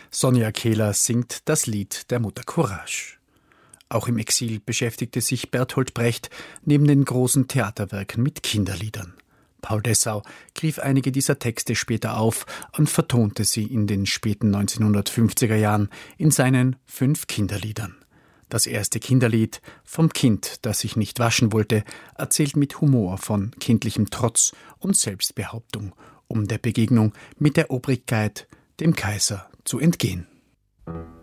Sonja Kehler singt das Lied der Mutter Courage. Auch im Exil beschäftigte sich Bertolt Brecht neben den großen Theaterwerken mit Kinderliedern. Paul Dessau griff einige dieser Texte später auf und vertonte sie in den späten 1950er Jahren in seinen 5 Kinderliedern. Das erste Kinderlied, Vom Kind, das sich nicht waschen wollte, erzählt mit Humor von kindlichem Trotz und Selbstbehauptung, um der Begegnung mit der Obrigkeit, dem Kaiser, zu entgehen.